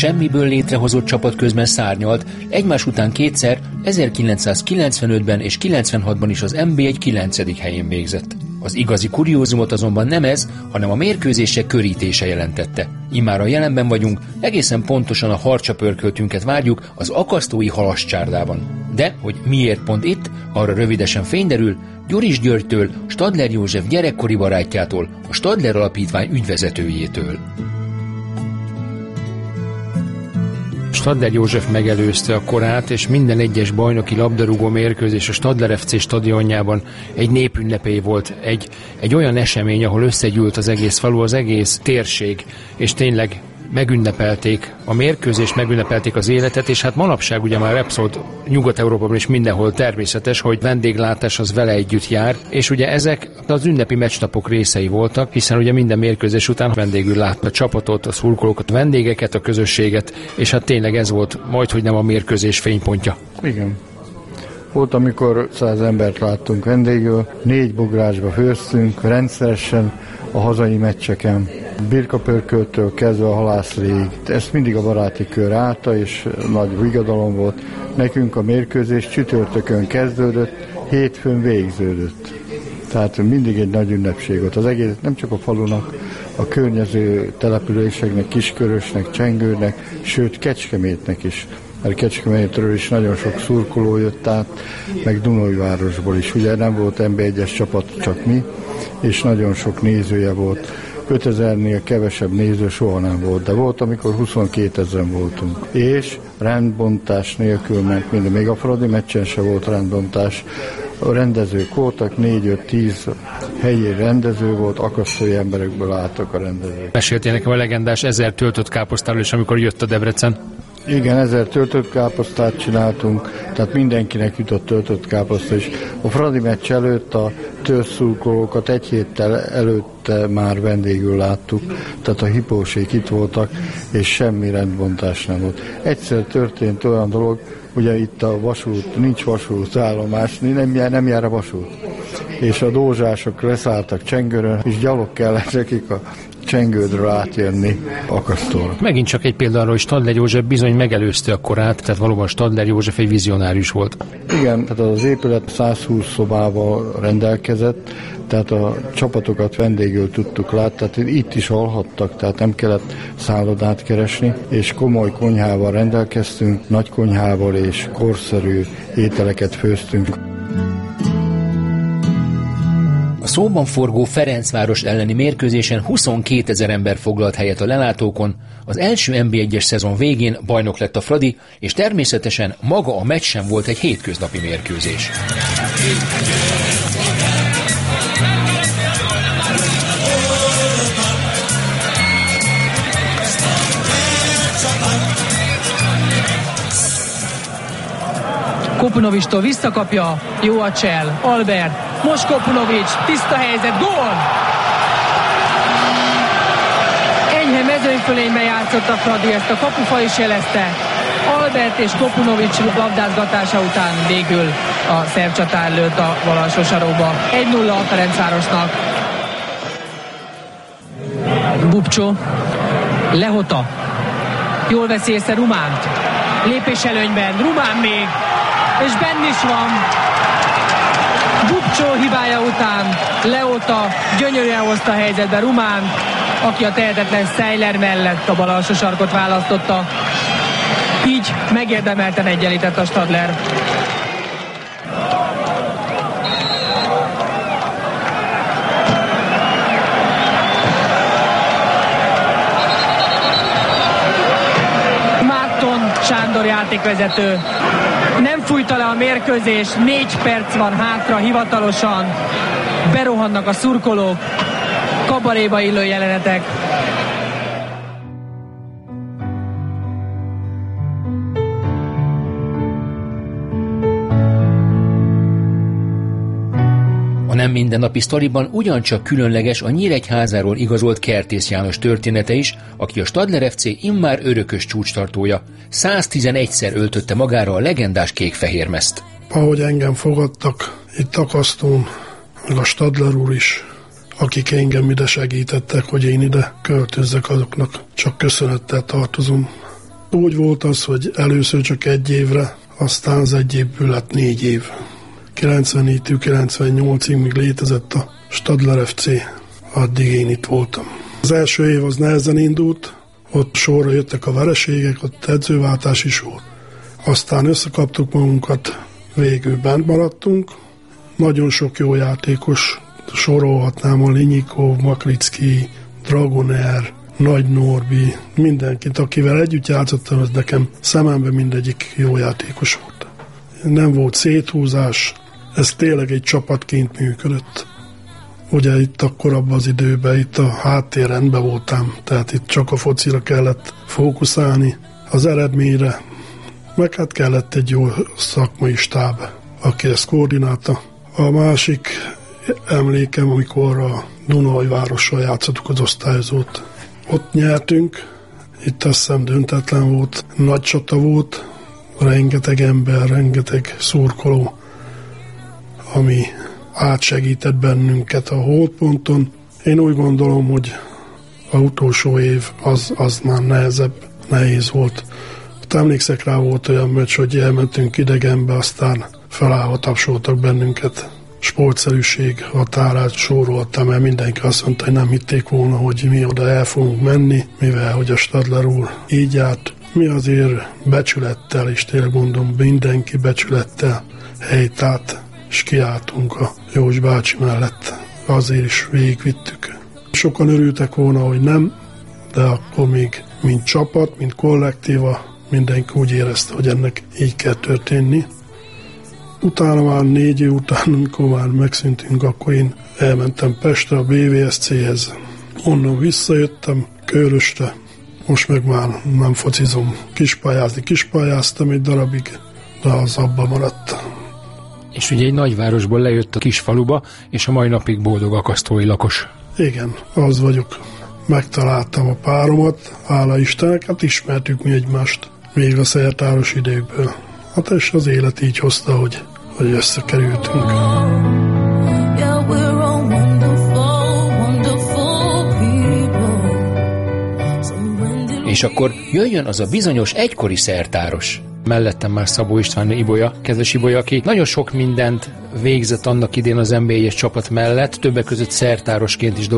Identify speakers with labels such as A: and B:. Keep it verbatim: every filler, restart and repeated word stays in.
A: semmiből létrehozott csapat közben szárnyalt, egymás után kétszer, ezerkilencszázkilencvenötben és kilencvenhatban is az en bé egy kilencedik helyén végzett. Az igazi kuriózumot azonban nem ez, hanem a mérkőzések körítése jelentette. Immár a jelenben vagyunk, egészen pontosan a harcsapörköltünket várjuk az akasztói halascsárdában. De, hogy miért pont itt, arra rövidesen fény derül, Gyuris Györgytől, Stadler József gyerekkori barátjától, a Stadler Alapítvány ügyvezetőjétől.
B: Stadler József megelőzte a korát, és minden egyes bajnoki labdarúgó mérkőzés a Stadler ef cé stadionjában egy népünnepé volt, egy, egy olyan esemény, ahol összegyűlt az egész falu, az egész térség, és tényleg megünnepelték a mérkőzést, megünnepelték az életet, és hát manapság ugye már Repsolt Nyugat-Európában is mindenhol természetes, hogy vendéglátás az vele együtt jár, és ugye ezek az ünnepi meccsnapok részei voltak, hiszen ugye minden mérkőzés után vendégül látta a csapatot, a szurkolókat, a vendégeket, a közösséget, és hát tényleg ez volt majdhogy nem a mérkőzés fénypontja.
C: Igen. Volt, amikor száz embert láttunk vendégül, négy bográsba főztünk, rendszeresen a hazai meccseken, birkapörköltől kezdve a halászléig. Ezt mindig a baráti kör állta, és nagy vigadalom volt. Nekünk a mérkőzés csütörtökön kezdődött, hétfőn végződött. Tehát mindig egy nagy ünnepség volt. Az egész nem csak a falunak, a környező településeknek, Kiskörösnek, Csengőnek, sőt Kecskemétnek is. Mert Kecskemétről is nagyon sok szurkoló jött át, meg Dunajvárosból is. Ugye nem volt en bé egyes csapat, csak mi, és nagyon sok nézője volt. ötezernél kevesebb néző soha nem volt, de volt, amikor huszonkétezren voltunk. És rendbontás nélkül ment minden. Még a Fradi meccsen se volt rendbontás. A rendezők voltak, négy-öt-tíz helyi rendező volt, akasztói emberekből álltak a rendezők.
B: Meséltél nekem a legendás ezer töltött káposztáról is, amikor jött a Debrecen.
C: Igen, ezer töltött káposztát csináltunk, tehát mindenkinek jutott töltött káposzta is. A Fradi meccs előtt a törzszurkolókat egy héttel előtte már vendégül láttuk, tehát a hipósék itt voltak, és semmi rendbontás nem volt. Egyszer történt olyan dolog, ugye itt a vasút, nincs vasútállomás, nem jár, nem jár a vasút. És a dózsások leszálltak Csengőrön, és gyalog kellett nekik a Csengődről átjönni Akasztóra.
B: Megint csak egy példa arra, hogy Stadler József bizony megelőzte a korát, tehát valóban Stadler József egy vizionárius volt.
C: Igen, tehát az épület százhúsz szobával rendelkezett, tehát a csapatokat vendégül tudtuk látni, tehát itt is alhattak, tehát nem kellett szállodát keresni, és komoly konyhával rendelkeztünk, nagy konyhával és korszerű ételeket főztünk.
A: A szóban forgó Ferencváros elleni mérkőzésen huszonkétezer ember foglalt helyet a lelátókon, az első en bé egyes szezon végén bajnok lett a Fradi, és természetesen maga a meccs sem volt egy hétköznapi mérkőzés.
D: Kopunovicstól visszakapja, jó a csel, Albert, most Kopunovics, tiszta helyzet, gól! Enyhe mezőnyfölényben játszott a Fradi, ezt a kapufa is jelezte. Albert és Kopunovics labdázgatása után végül a szerb csatár lőtt a Valassosaróba. egy nulla a Ferencvárosnak. Bubcsó, Lehota, jól veszi észre Rumánt, lépés előnyben, Rumán még, és benn is van. Bubcsó hibája után Lehota gyönyörűen hozta a helyzetbe Rumán, aki a tehetetlen Seiler mellett a bal alsó sarkot választotta. Így megérdemelten egyenlített a Stadler. Márton Sándor játékvezető nem fújta le a mérkőzés, négy perc van hátra hivatalosan, berohannak a szurkolók, kabaréba illő jelenetek.
A: A nem mindennapi sztoriban ugyancsak különleges a Nyíregyházáról igazolt Kertész János története is, aki a Stadler ef cé immár örökös csúcstartója. száztizenegyszer öltötte magára a legendás kék-fehér mezt.
E: Ahogy engem fogadtak itt Akasztón, meg a Stadler úr is, akik engem ide segítettek, hogy én ide költözzek, azoknak csak köszönettel tartozom. Úgy volt az, hogy először csak egy évre, aztán az egy évből lett négy év. kilencvennégytől kilencvennyolcig még létezett a Stadler ef cé, addig én itt voltam. Az első év az nehezen indult, ott sorra jöttek a vereségek, ott edzőváltás is volt. Aztán összekaptuk magunkat, végül bent maradtunk. Nagyon sok jó játékos, sorolhatnám a Linyikov, Makricki, Dragoner, Nagy Norbi, mindenkit, akivel együtt játszottam, az nekem szememben mindegyik jó játékos volt. Nem volt széthúzás, ez tényleg egy csapatként működött. Ugye itt akkor abban az időben, itt a háttérrendben voltam, tehát itt csak a focira kellett fókuszálni, az eredményre, meg hát kellett egy jó szakmai stáb, aki ezt koordinálta. A másik emlékem, amikor a Dunajvárossal játszottuk az osztályozót. Ott nyertünk, itt azt hiszem döntetlen volt, nagy csata volt, rengeteg ember, rengeteg szurkoló, ami átsegített bennünket a holdponton. Én úgy gondolom, hogy az utolsó év az, az már nehezebb, nehéz volt. Ott emlékszek rá, volt olyan meccs, hogy elmentünk idegenbe, aztán felállva tapsoltak bennünket. Sportszerűség határát soroltam, mert mindenki azt mondta, hogy nem hitték volna, hogy mi oda el fogunk menni, mivel hogy a Stadler úr így járt. Mi azért becsülettel, és tényleg mondom, mindenki becsülettel helyt át, és kiálltunk a Jós bácsi mellett. Azért is végigvittük. Sokan örültek volna, hogy nem, de akkor még mint csapat, mint kollektíva mindenki úgy érezte, hogy ennek így kell történni. Utána már négy év után, amikor már megszűntünk, akkor én elmentem Pestre a bé vé es céhez. Onnan visszajöttem Kőröstre, most meg már nem focizom. Kispályázni kispályáztam egy darabig, de az abba maradt.
B: És ugye egy nagyvárosból lejött a kis faluba, és a mai napig boldog akasztói lakos.
E: Igen, az vagyok. Megtaláltam a páromat, hála Istennek, hát ismertük mi egymást még a szertáros időkből. Hát és az élet így hozta, hogy, hogy összekerültünk.
A: És akkor jöjjön az a bizonyos egykori szertáros.
B: Mellettem már Szabó István Ibolya, kedves Ibolya, aki nagyon sok mindent végzett annak idén az en bé egyes csapat mellett, többek között szertárosként is